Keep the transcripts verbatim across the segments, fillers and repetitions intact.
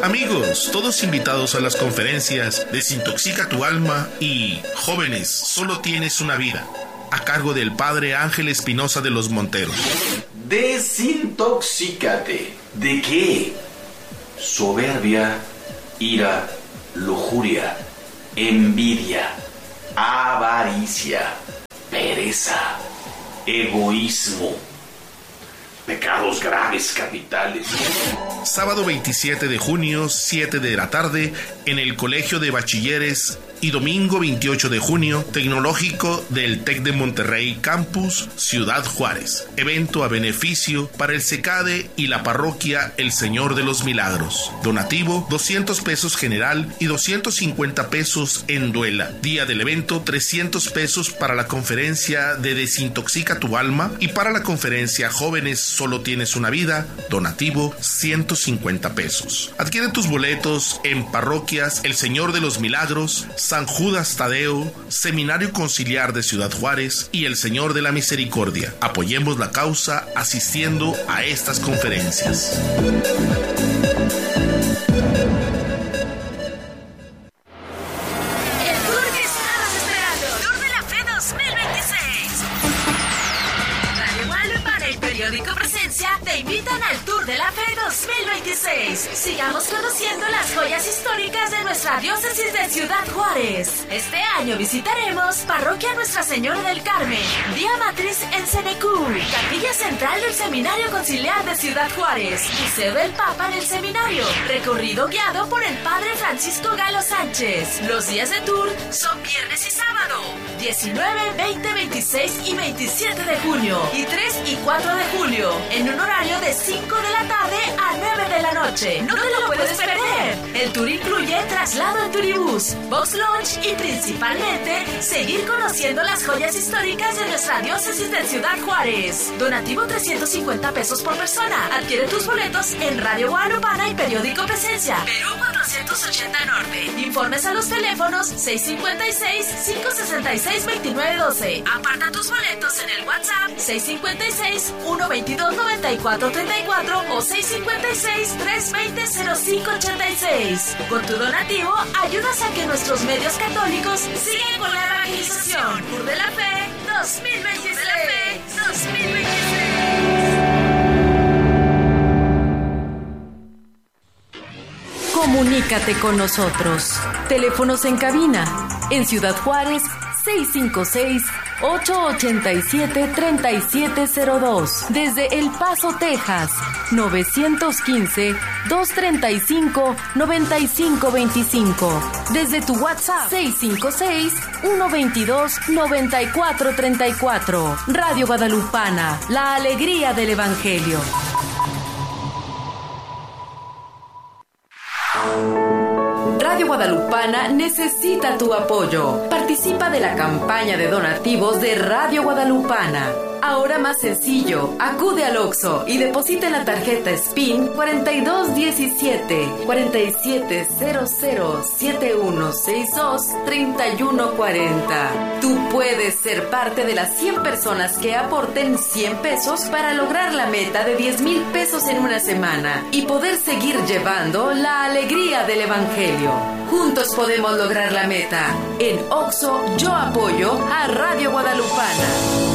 Amigos, todos invitados a las conferencias Desintoxica tu alma y Jóvenes, solo tienes una vida, a cargo del Padre Ángel Espinosa de los Monteros. Desintoxícate. ¿De qué? Soberbia, ira, lujuria, envidia, avaricia, pereza, egoísmo, pecados graves capitales. Sábado veintisiete de junio, siete de la tarde, en el Colegio de Bachilleres, y domingo veintiocho de junio, Tecnológico del TEC de Monterrey Campus, Ciudad Juárez. Evento a beneficio para el SECADE y la parroquia El Señor de los Milagros. Donativo, doscientos pesos general y doscientos cincuenta pesos en duela. Día del evento, trescientos pesos para la conferencia de Desintoxica tu alma, y para la conferencia Jóvenes, solo tienes una vida, donativo, ciento cincuenta pesos. Adquiere tus boletos en parroquias El Señor de los Milagros, San Judas Tadeo, Seminario Conciliar de Ciudad Juárez y El Señor de la Misericordia. Apoyemos la causa asistiendo a estas conferencias. El tour que estabas esperando, Tour de la Fe dos mil veintiséis. Radio Guadalupe y el periódico Presencia te invitan al Tour de la Fe dos mil veintiséis. Sigamos conociendo las joyas históricas de nuestra diócesis de Ciudad Juárez. Este año visitaremos Parroquia Nuestra Señora del Carmen, Día Matriz en Cenecú, Capilla Central del Seminario Conciliar de Ciudad Juárez, Museo del Papa en el Seminario, recorrido guiado por el Padre Francisco Galo Sánchez. Los días de tour son viernes y sábado, diecinueve, veinte, veintiséis y veintisiete de junio, y tres y cuatro de julio, en un horario de cinco de la tarde a nueve de la noche. No te lo puedes perder. El tour incluye traslado en turibús, box lunch y principalmente seguir conociendo las joyas históricas de nuestra diócesis de Ciudad Juárez. Donativo trescientos cincuenta pesos por persona. Adquiere tus boletos en Radio Guadalupana y periódico Presencia, Perú cuatrocientos ochenta Norte. Informes a los teléfonos seis cinco seis, cinco seis seis, dos nueve uno dos. Aparta tus boletos en el WhatsApp seis cinco seis, uno veintidós, noventa y cuatro treinta y cuatro o seis cinco seis, tres veinte, cero cinco ochenta y seis. Con tu donativo ayudas a que nuestros medios católicos sigan con la evangelización. Tour de la Fe dos mil veintiséis. Tour de la Fe dos mil veintiséis. Comunícate con nosotros. Teléfonos en cabina. En Ciudad Juárez, seis cinco seis, ocho ocho siete, tres siete cero dos. Desde El Paso, Texas, nueve uno cinco, dos tres cinco, nueve cinco dos cinco. Desde tu WhatsApp, seis cinco seis, uno veintidós, noventa y cuatro treinta y cuatro. Radio Guadalupana, la alegría del Evangelio. Radio Guadalupana necesita tu apoyo. Participa de la campaña de donativos de Radio Guadalupana. Ahora más sencillo, acude al Oxxo y deposita en la tarjeta S P I N cuarenta y dos diecisiete, cuarenta y siete cero cero, setenta y uno sesenta y dos, treinta y uno cuarenta. Tú puedes ser parte de las cien personas que aporten cien pesos para lograr la meta de diez mil pesos en una semana y poder seguir llevando la alegría del Evangelio. Juntos podemos lograr la meta. En Oxxo yo apoyo a Radio Guadalupana.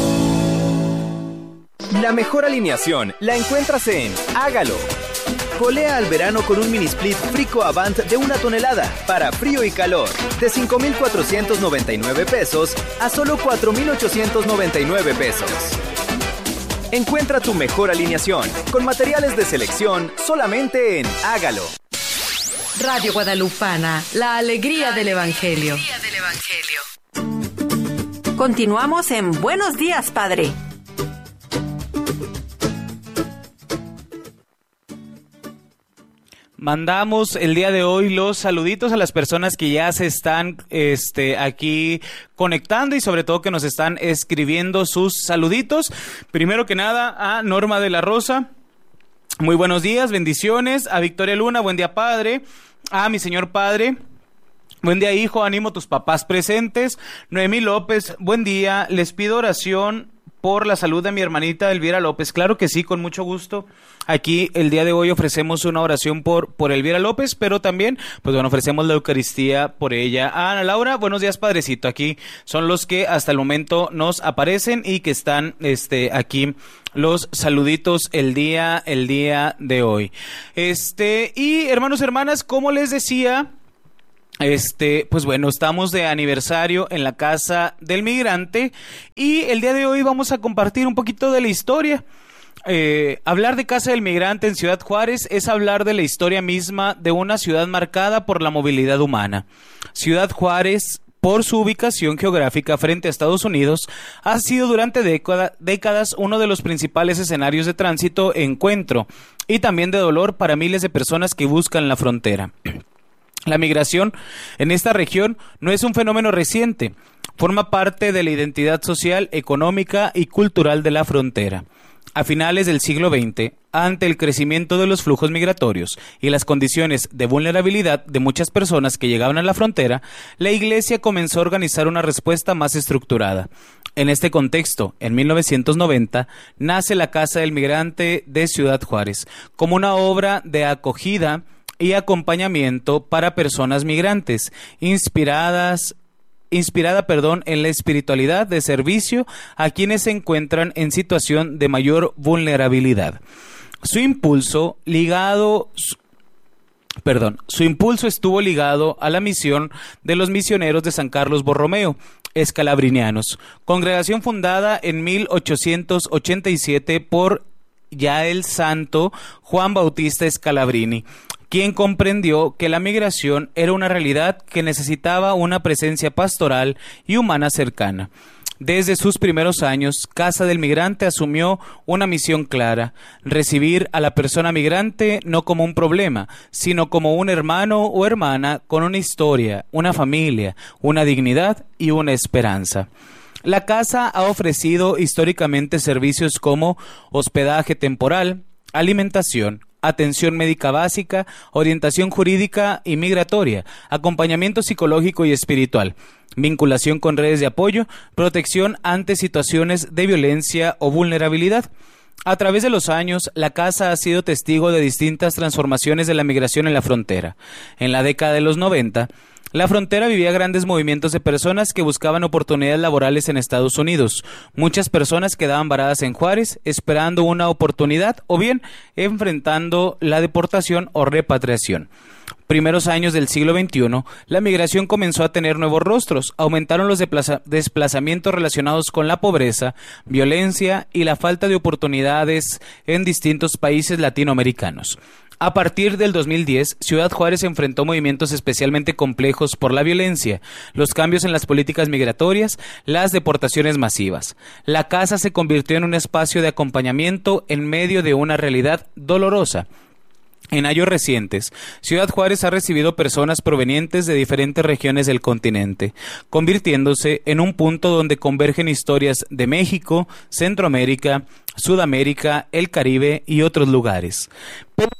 La mejor alineación la encuentras en Hágalo. Colea al verano con un mini split Frico Avant de una tonelada para frío y calor, de cinco mil cuatrocientos noventa y nueve pesos a solo cuatro mil ochocientos noventa y nueve pesos. Encuentra tu mejor alineación con materiales de selección solamente en Hágalo. Radio Guadalupana, la alegría del Evangelio. Continuamos en Buenos Días, Padre. Mandamos el día de hoy los saluditos a las personas que ya se están este, aquí conectando y sobre todo que nos están escribiendo sus saluditos. Primero que nada a Norma de la Rosa. Muy buenos días, bendiciones. A Victoria Luna, buen día, padre. A mi señor padre. Buen día, hijo, animo a tus papás presentes. Noemí López, buen día. Les pido oración por la salud de mi hermanita Elvira López. Claro que sí, con mucho gusto. Aquí el día de hoy ofrecemos una oración por, por Elvira López, pero también, pues bueno, ofrecemos la Eucaristía por ella. Ah, Ana Laura, buenos días, padrecito. Aquí son los que hasta el momento nos aparecen y que están este, aquí los saluditos el día, el día de hoy. Este, y hermanos, hermanas, como les decía, Este, pues bueno, estamos de aniversario en la Casa del Migrante y el día de hoy vamos a compartir un poquito de la historia. Eh, hablar de Casa del Migrante en Ciudad Juárez es hablar de la historia misma de una ciudad marcada por la movilidad humana. Ciudad Juárez, por su ubicación geográfica frente a Estados Unidos, ha sido durante década, décadas uno de los principales escenarios de tránsito, encuentro y también de dolor para miles de personas que buscan la frontera. La migración en esta región no es un fenómeno reciente, forma parte de la identidad social, económica y cultural de la frontera. A finales del siglo veinte, ante el crecimiento de los flujos migratorios y las condiciones de vulnerabilidad de muchas personas que llegaban a la frontera, la Iglesia comenzó a organizar una respuesta más estructurada. En este contexto, en mil novecientos noventa, nace la Casa del Migrante de Ciudad Juárez, como una obra de acogida y acompañamiento para personas migrantes, inspiradas, inspirada, perdón, en la espiritualidad de servicio a quienes se encuentran en situación de mayor vulnerabilidad. Su impulso ligado, perdón, su impulso estuvo ligado a la misión de los misioneros de San Carlos Borromeo, escalabrinianos, congregación fundada en mil ochocientos ochenta y siete por ya el santo Juan Bautista Scalabrini, quien comprendió que la migración era una realidad que necesitaba una presencia pastoral y humana cercana. Desde sus primeros años, Casa del Migrante asumió una misión clara: recibir a la persona migrante no como un problema, sino como un hermano o hermana con una historia, una familia, una dignidad y una esperanza. La casa ha ofrecido históricamente servicios como hospedaje temporal, alimentación, atención médica básica, orientación jurídica y migratoria, acompañamiento psicológico y espiritual, vinculación con redes de apoyo, protección ante situaciones de violencia o vulnerabilidad. A través de los años, la casa ha sido testigo de distintas transformaciones de la migración en la frontera. En la década de los noventa, la frontera vivía grandes movimientos de personas que buscaban oportunidades laborales en Estados Unidos. Muchas personas quedaban varadas en Juárez esperando una oportunidad o bien enfrentando la deportación o repatriación. Primeros años del siglo veintiuno, la migración comenzó a tener nuevos rostros. Aumentaron los desplaza- desplazamientos relacionados con la pobreza, violencia y la falta de oportunidades en distintos países latinoamericanos. A partir del dos mil diez, Ciudad Juárez enfrentó movimientos especialmente complejos por la violencia, los cambios en las políticas migratorias, las deportaciones masivas. La casa se convirtió en un espacio de acompañamiento en medio de una realidad dolorosa. En años recientes, Ciudad Juárez ha recibido personas provenientes de diferentes regiones del continente, convirtiéndose en un punto donde convergen historias de México, Centroamérica, Sudamérica, el Caribe y otros lugares. Pero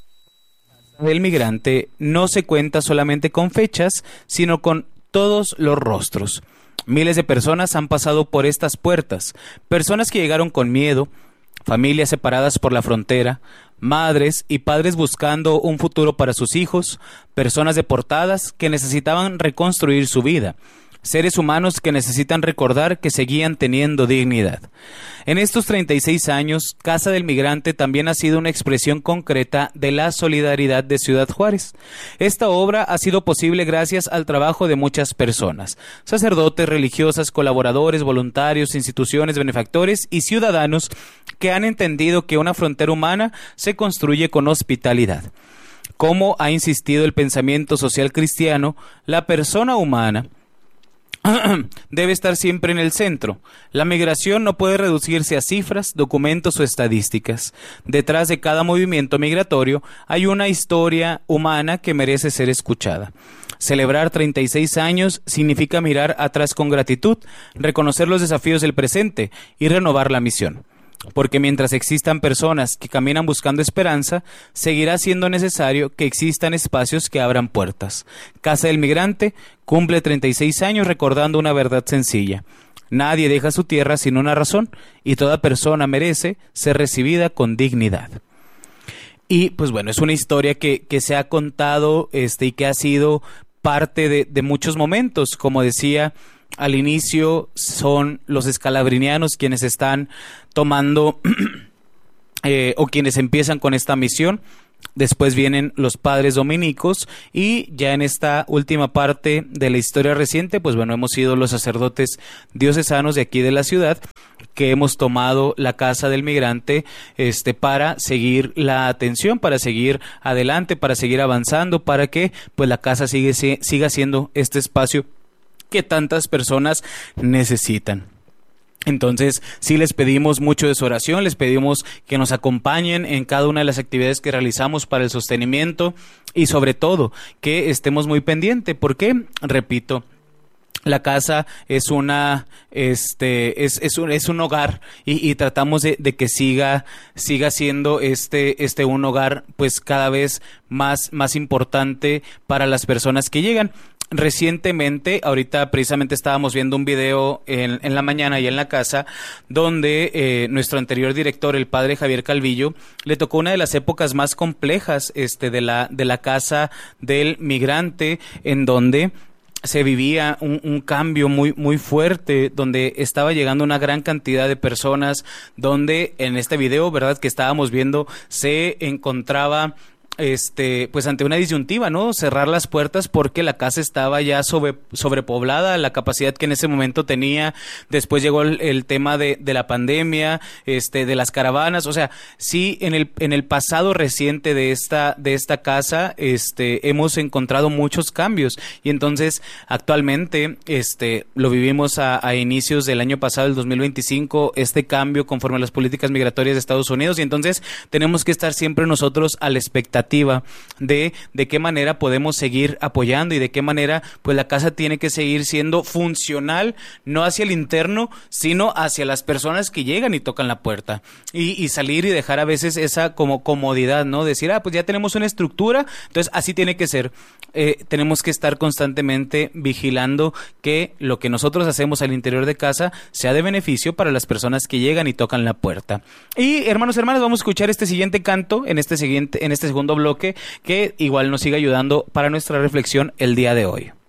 el migrante no se cuenta solamente con fechas, sino con todos los rostros. Miles de personas han pasado por estas puertas, personas que llegaron con miedo, familias separadas por la frontera, madres y padres buscando un futuro para sus hijos, personas deportadas que necesitaban reconstruir su vida, seres humanos que necesitan recordar que seguían teniendo dignidad. En estos treinta y seis años, Casa del Migrante también ha sido una expresión concreta de la solidaridad de Ciudad Juárez. Esta obra ha sido posible gracias al trabajo de muchas personas, sacerdotes, religiosas, colaboradores, voluntarios, instituciones, benefactores y ciudadanos que han entendido que una frontera humana se construye con hospitalidad. Como ha insistido el pensamiento social cristiano, la persona humana debe estar siempre en el centro. La migración no puede reducirse a cifras, documentos o estadísticas. Detrás de cada movimiento migratorio hay una historia humana que merece ser escuchada. Celebrar treinta y seis años significa mirar atrás con gratitud, reconocer los desafíos del presente y renovar la misión. porque mientras existan personas que caminan buscando esperanza, seguirá siendo necesario que existan espacios que abran puertas. Casa del Migrante cumple treinta y seis años recordando una verdad sencilla. Nadie deja su tierra sin una razón, y toda persona merece ser recibida con dignidad. Y pues bueno, es una historia que, que se ha contado este, y que ha sido parte de, de muchos momentos. Como decía al inicio, son los escalabrinianos quienes están tomando eh, o quienes empiezan con esta misión. Después vienen los padres dominicos y ya en esta última parte de la historia reciente, pues bueno, hemos sido los sacerdotes diocesanos de aquí de la ciudad que hemos tomado la Casa del Migrante este, para seguir la atención, para seguir adelante, para seguir avanzando, para que pues la casa sigue, siga siendo este espacio que tantas personas necesitan. Entonces, sí les pedimos mucho de su oración, les pedimos que nos acompañen en cada una de las actividades que realizamos para el sostenimiento y sobre todo que estemos muy pendientes, porque, repito, la casa es una, este, es, es un, es un hogar y, y tratamos de, de que siga, siga siendo este, este un hogar, pues cada vez más, más importante para las personas que llegan. Recientemente, ahorita precisamente estábamos viendo un video en, en la mañana y en la casa, donde eh, nuestro anterior director, el padre Javier Calvillo, le tocó una de las épocas más complejas, este, de la, de la Casa del Migrante, en donde se vivía un, un cambio muy, muy fuerte, donde estaba llegando una gran cantidad de personas, donde en este video, verdad, que estábamos viendo, se encontraba este, pues ante una disyuntiva, ¿no? Cerrar las puertas porque la casa estaba ya sobre, sobrepoblada, la capacidad que en ese momento tenía. Después llegó el, el tema de, de la pandemia, este, de las caravanas. O sea, sí, en el, en el pasado reciente de esta, de esta casa, este, hemos encontrado muchos cambios. Y entonces, actualmente, este, lo vivimos a, a inicios del año pasado, el dos mil veinticinco, este cambio conforme a las políticas migratorias de Estados Unidos. Y entonces, tenemos que estar siempre nosotros a la expectativa de de qué manera podemos seguir apoyando y de qué manera pues la casa tiene que seguir siendo funcional, no hacia el interno, sino hacia las personas que llegan y tocan la puerta, y, y salir y dejar a veces esa como comodidad, ¿no? Decir, ah, pues ya tenemos una estructura, entonces así tiene que ser. Eh, tenemos que estar constantemente vigilando que lo que nosotros hacemos al interior de casa sea de beneficio para las personas que llegan y tocan la puerta. Y hermanos, hermanas, vamos a escuchar este siguiente canto en este siguiente, en este segundo bloque, que igual nos sigue ayudando para nuestra reflexión el día de hoy.